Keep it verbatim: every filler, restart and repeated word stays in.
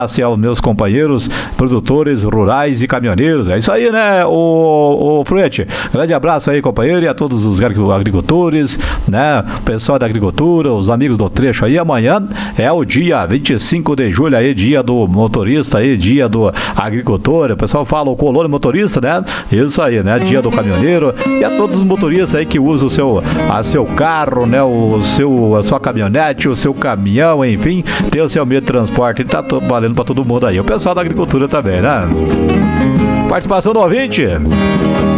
aos meus companheiros produtores rurais e caminhoneiros. É isso aí, né, o, o Fruete? Grande abraço aí, companheiro, e a todos os agricultores, né, o pessoal da agricultura, os amigos do trecho aí. Amanhã é o dia vinte e cinco de julho aí, dia do motorista aí, dia do agricultor. O pessoal fala o colono motorista, né? Isso aí, né? Dia do caminhoneiro, e a todos os motoristas aí que usam o seu, a seu carro, né? O seu, a sua caminhonete, o seu caminhão, enfim, tem o seu meio de transporte. Ele tá valendo pra todo mundo aí. O pessoal da agricultura também, né? Participação do ouvinte.